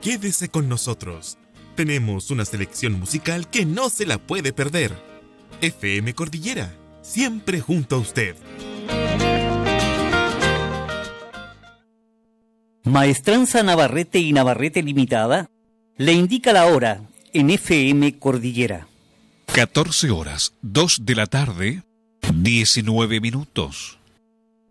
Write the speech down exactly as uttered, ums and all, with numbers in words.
quédese con nosotros. Tenemos una selección musical que no se la puede perder. F M Cordillera, siempre junto a usted. Maestranza Navarrete y Navarrete Limitada le indica la hora en F M Cordillera. catorce horas, dos de la tarde, diecinueve minutos.